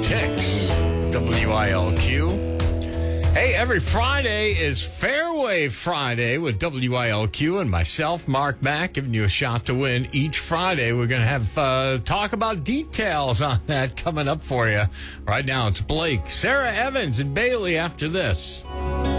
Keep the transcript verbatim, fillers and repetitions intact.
Tix, W I L Q. Hey, every Friday is Fairway Friday with W I L Q and myself, Mark Mack, giving you a shot to win each Friday. We're going to have uh, talk about details on that coming up for you. Right now, it's Blake, Sarah Evans, and Bailey after this.